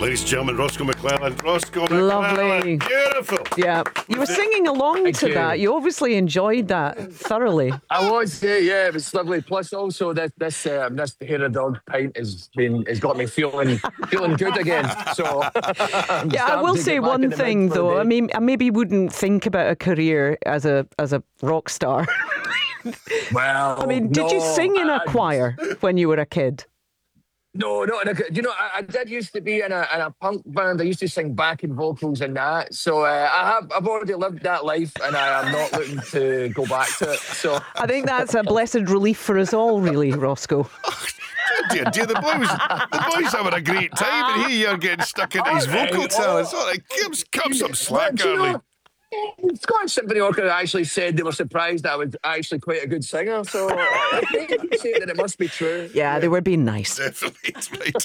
Ladies and gentlemen, Roscoe McClellan. Roscoe Lovely. McClellan. Beautiful. Yeah. You were singing along to that. You obviously enjoyed that thoroughly. I was, yeah, it was lovely. Plus, also this hair of dog pint has got me feeling good again. So yeah, I will say one thing though. I mean, I maybe wouldn't think about a career as a rock star. Well, I mean, did you sing in a choir when you were a kid? No, not in a. You know, I did used to be in a punk band. I used to sing backing vocals and that. So I've already lived that life, and I am not looking to go back to it. So I think that's a blessed relief for us all, really, Roscoe. Dear, the boys having a great time, and here you're getting stuck in his vocal talents. Come some slack, Carly. Scottish Symphony Orchestra actually said they were surprised that I was actually quite a good singer, so I think you say that it must be true. Yeah, they were being nice. Definitely, right.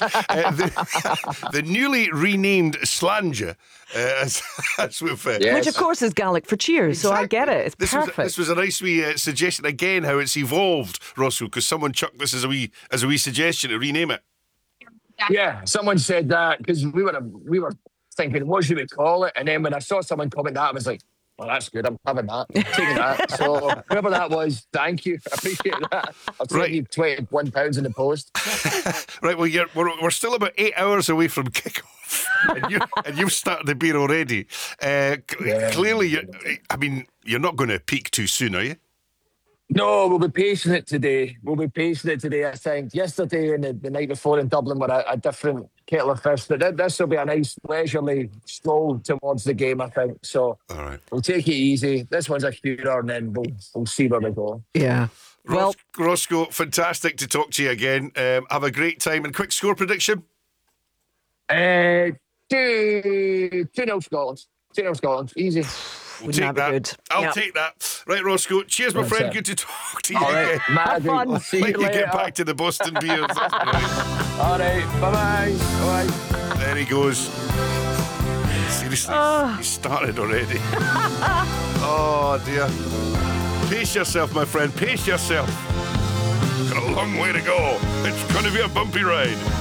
The newly renamed Slanger, as we've... Yes. Which, of course, is Gaelic for cheers, so I get it. It's perfect. This was a nice wee suggestion, again, how it's evolved, Roscoe, because someone chucked this as a wee suggestion to rename it. Yeah, someone said that, because we were thinking, what should we call it? And then when I saw someone comment that, I was like, well, that's good. I'm having that. I'm taking that. So whoever that was, thank you. I appreciate that. I'll send you £21 in the post. Right, well, we're still about 8 hours away from kick-off. and you've started the beer already. Clearly, you're not going to peak too soon, are you? No, we'll be pacing it today. I think yesterday and the night before in Dublin were a different kettle of fish. This will be a nice leisurely stroll towards the game, I think. So all right, we'll take it easy. This one's a shooter, and then we'll see where we go. Yeah. Well, Roscoe, fantastic to talk to you again. Have a great time. And quick score prediction? 2-0 Scotland. 2-0 Scotland. Easy. We'll take that. Good. I'll take that. Right, Roscoe. Cheers, my friend. Good to talk to you. All right, have fun. See you Let later. you get back to the Boston beers. That's right. All right, bye-bye. Bye. There he goes. Seriously, he started already. Oh, dear. Pace yourself, my friend. Pace yourself. Got a long way to go. It's going to be a bumpy ride.